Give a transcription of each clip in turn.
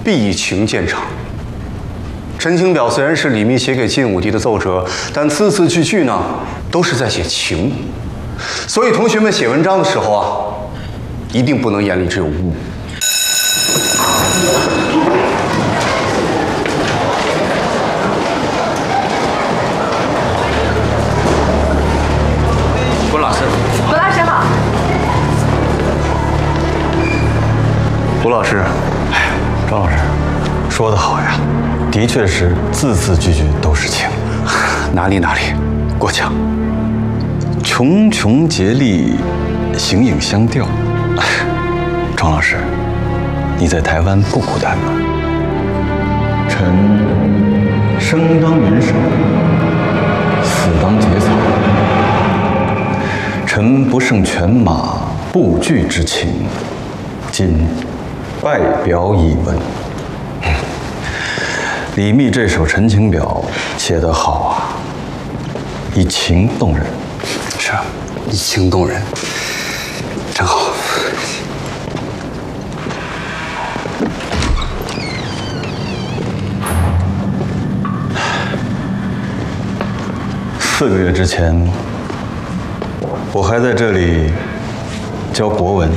必以情见长。陈情表虽然是李密写给晋武帝的奏折，但字字句句呢都是在写情，所以同学们写文章的时候啊，一定不能眼里只有物。 郭老师， 罗老师好。 吴老师， 哎，张老师，说得好呀，的确是字字句句都是情。 哪里，过奖。 茕茕孑立，形影相吊。庄老师，你在台湾不孤单吗？臣生当元首，死当节草。臣不胜犬马不惧之情，今拜表以闻。李密这首《陈情表》写得好啊，以情动人。 是啊，以情动人，真好。 4个月之前，我还在这里教国文，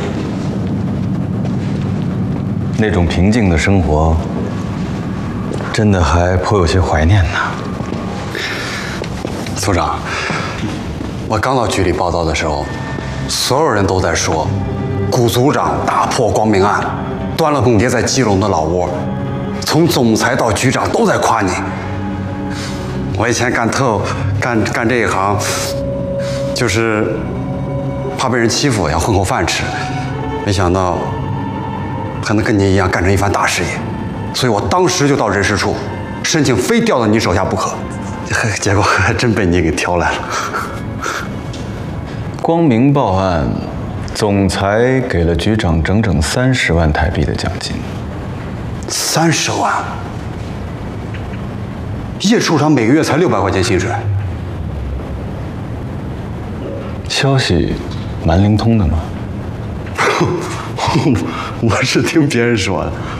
那种平静的生活，真的还颇有些怀念呢。 组长，我刚到局里报道的时候，所有人都在说，谷组长打破光明案，端了更迭在基隆的老窝，从总裁到局长都在夸你。我以前干这一行，就是怕被人欺负，要混口饭吃，没想到还能跟您一样干成一番大事业，所以我当时就到人事处申请非调到你手下不可，结果还真被你给挑来了。 光明报案，总裁给了局长整整30万台币的奖金。 30万？叶处长每个月才600块钱薪水。 消息蛮灵通的嘛。 我是听别人说的。